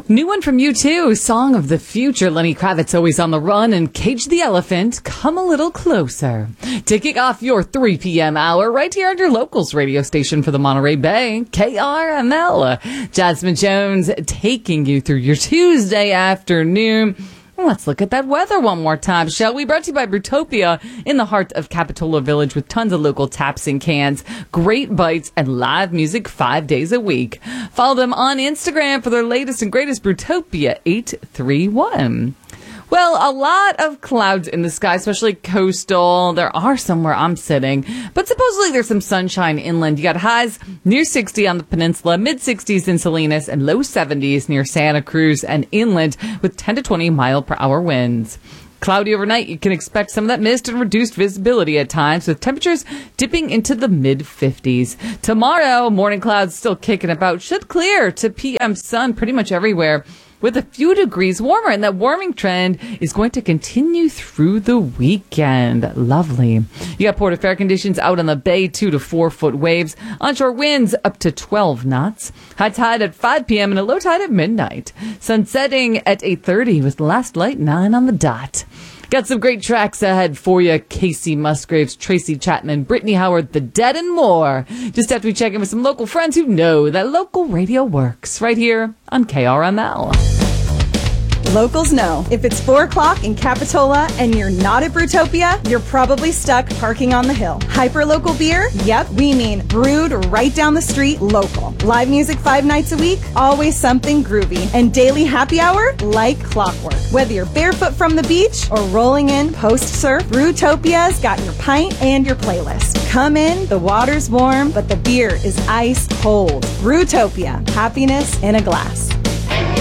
New one from U2, Song of the Future. Lenny Kravitz always on the run, and Cage the Elephant, Come a Little Closer. To kick off your 3 p.m. hour right here on your locals radio station for the Monterey Bay, KRML. Jasmine Jones taking you through your Tuesday afternoon. Let's look at that weather one more time, shall we? Brought to you by Brewtopia in the heart of Capitola Village with tons of local taps and cans, great bites, and live music 5 days a week. Follow them on Instagram for their latest and greatest, Brewtopia 831. Well, a lot of clouds in the sky, especially coastal. There are some where I'm sitting, but supposedly there's some sunshine inland. You got highs near 60 on the peninsula, mid-60s in Salinas, and low 70s near Santa Cruz and inland with 10 to 20 mile per hour winds. Cloudy overnight, you can expect some of that mist and reduced visibility at times, with temperatures dipping into the mid-50s. Tomorrow, morning clouds still kicking about, should clear to PM sun pretty much everywhere, with a few degrees warmer, and that warming trend is going to continue through the weekend. Lovely. You got Port of Fair conditions out on the bay, 2 to 4 foot waves. Onshore winds up to 12 knots. High tide at 5 p.m. and a low tide at midnight. Sun setting at 8:30 with the last light 9 on the dot. Got some great tracks ahead for you. Casey Musgraves, Tracy Chapman, Brittany Howard, The Dead, and more. Just after we check in with some local friends who know that local radio works. Right here on KRML. Locals know. If it's 4 o'clock in Capitola and you're not at Brewtopia, you're probably stuck parking on the hill. Hyperlocal beer? Yep, we mean brewed right down the street, local. Live music 5 nights a week? Always something groovy. And daily happy hour? Like clockwork. Whether you're barefoot from the beach or rolling in post-surf, Brewtopia's got your pint and your playlist. Come in, the water's warm, but the beer is ice cold. Brewtopia. Happiness in a glass.